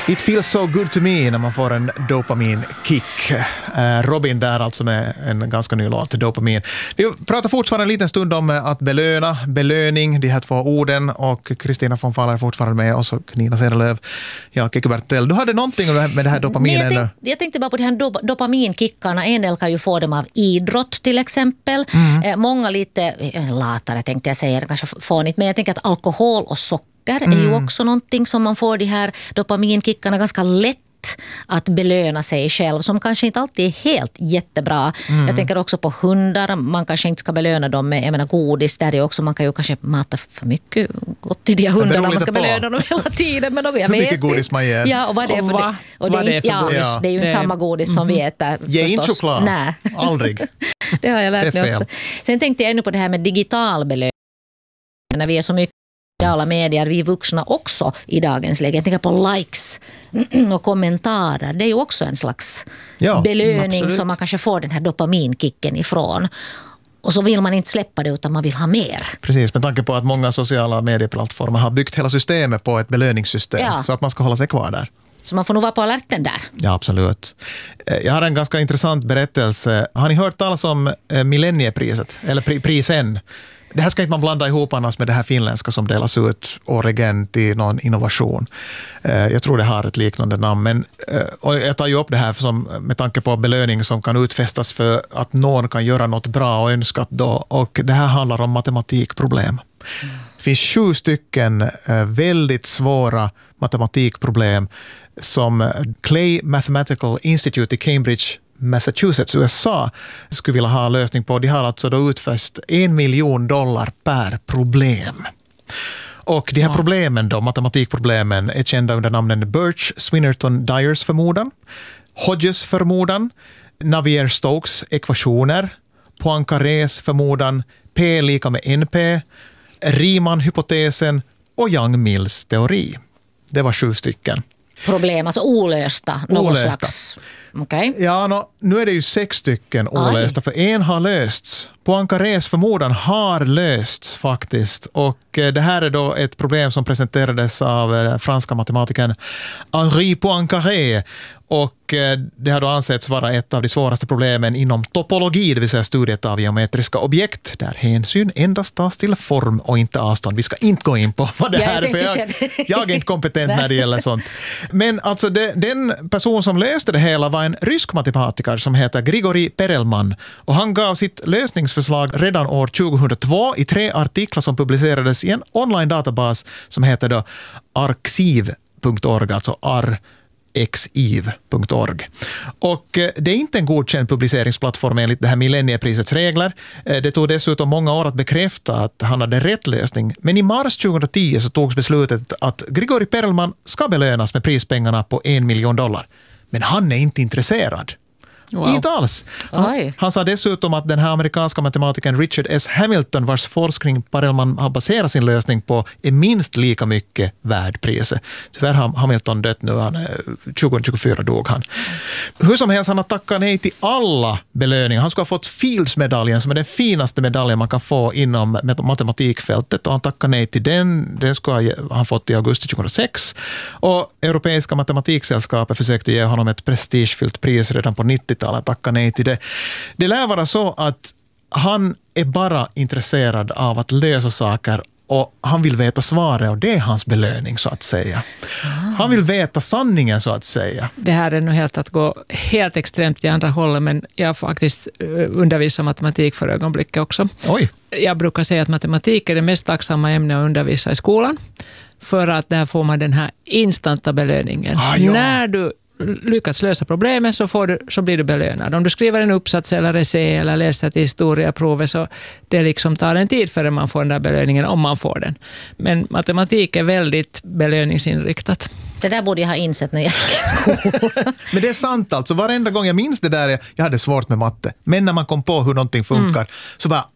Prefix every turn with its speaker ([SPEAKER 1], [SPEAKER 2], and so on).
[SPEAKER 1] It feels so good to me när man får en dopaminkick. Robin där alltså med en ganska ny låt, dopamin. Vi pratar fortfarande en liten stund om att belöna, belöning, de här två orden, och Kristina von Faller är fortfarande med oss och Nina Cederlöf, ja, Kikki Bertell. Du hade någonting med det här dopaminen.
[SPEAKER 2] Jag tänkte bara på de här dopaminkickarna. En del kan ju få dem av idrott till exempel. Många lite latare tänkte jag säga, kanske fånigt, men jag tänker att alkohol och socker är ju också någonting som man får de här dopaminkickarna ganska lätt att belöna sig själv, som kanske inte alltid är helt jättebra. Jag tänker också på hundar. Man kanske inte ska belöna dem med, jag menar, godis. Där är också, man kan ju kanske mata för mycket gott till de hundarna. Man ska belöna dem hela tiden. Men hur
[SPEAKER 1] mycket godis man ger.
[SPEAKER 2] Ja, och vad det är för, och det är godis. Det är ju inte samma godis som vi äter.
[SPEAKER 1] Ge inte choklad.
[SPEAKER 2] Nej.
[SPEAKER 1] Aldrig.
[SPEAKER 2] Det har jag lärt mig också. Sen tänkte jag ännu på det här med digital belöning. När vi är så mycket sociala medier, vi vuxna också i dagens läge. Jag tänker på likes och kommentarer. Det är ju också en slags belöning, absolut, som man kanske får den här dopaminkicken ifrån. Och så vill man inte släppa det, utan man vill ha mer.
[SPEAKER 1] Precis, med tanke på att många sociala medieplattformar har byggt hela systemet på ett belöningssystem, så att man ska hålla sig kvar där.
[SPEAKER 2] Så man får nog vara på alerten där.
[SPEAKER 1] Ja, absolut. Jag har en ganska intressant berättelse. Har ni hört talas om millenniepriset? Eller prisen? Det här ska inte man blanda ihop annars med det här finländska som delas ut årligen till någon innovation. Jag tror det har ett liknande namn. Men, och jag tar ju upp det här med tanke på belöning som kan utfästas för att någon kan göra något bra och önskat då. Och det här handlar om matematikproblem. Det finns 7 stycken väldigt svåra matematikproblem som Clay Mathematical Institute i Cambridge, Massachusetts, USA, skulle vilja ha lösning på. De har alltså då utfäst $1 miljon per problem. Och de här problemen då, matematikproblemen, är kända under namnen Birch, Swinnerton, Dyers förmodan, Hodges förmodan, Navier-Stokes ekvationer, Poincarés förmodan, P lika med NP, Riemann-hypotesen och Young-Mills teori. Det var 7 stycken.
[SPEAKER 2] Problem, alltså olösta. Slags. Okay.
[SPEAKER 1] Ja, nu är det ju 6 stycken olösta, för en har lösts. Poincarés förmodan har lösts faktiskt, och det här är då ett problem som presenterades av franska matematikern Henri Poincaré, och det har då ansetts vara ett av de svåraste problemen inom topologi, det vill säga studiet av geometriska objekt, där hänsyn endast tas till form och inte avstånd. Vi ska inte gå in på vad det här är, för jag är inte kompetent när det gäller sånt. Men alltså den person som löste det hela var en rysk matematiker som heter Grigori Perelman, och han gav sitt lösningsförslag redan år 2002 i 3 artiklar som publicerades i en online-databas som heter då arxiv.org, alltså arxiv.org. Och det är inte en godkänd publiceringsplattform enligt det här millennieprisets regler. Det tog dessutom många år att bekräfta att han hade rätt lösning. Men i mars 2010 så togs beslutet att Grigori Perelman ska belönas med prispengarna på $1 miljon. Men han är inte intresserad. Wow. Inte alls. Han sa dessutom att den här amerikanska matematikern Richard S. Hamilton, vars forskning Perelman har baserat sin lösning på, är minst lika mycket värd priset. Tyvärr har Hamilton dött nu, 2024 dog han. Hur som helst, han har tackat nej till alla belöningar. Han skulle ha fått Fields-medaljen, som är den finaste medaljen man kan få inom matematikfältet, och han tackade nej till den. Den skulle han fått i augusti 2006. Och Europeiska matematiksällskapet försökte ge honom ett prestigefyllt pris redan på 90-talet, tacka nej till det. Det lär vara så att han är bara intresserad av att lösa saker, och han vill veta svaret, och det är hans belöning, så att säga. Han vill veta sanningen, så att säga.
[SPEAKER 3] Det här är nog helt att gå helt extremt i andra hållet, men jag faktiskt undervisar matematik för ögonblicket också.
[SPEAKER 1] Oj.
[SPEAKER 3] Jag brukar säga att matematik är det mest tacksamma ämne att undervisa i skolan, för att där får man den här instanta belöningen. När du lyckats lösa problemet så blir du belönad. Om du skriver en uppsats eller essä eller läser ett historieprovet, så det liksom tar en tid förrän man får den där belöningen, om man får den. Men matematik är väldigt belöningsinriktat.
[SPEAKER 2] Det där borde jag ha insett när jag gick i skolan.
[SPEAKER 1] Men det är sant alltså. Varenda gång jag minns det där, jag hade svårt med matte. Men när man kom på hur någonting funkar, så var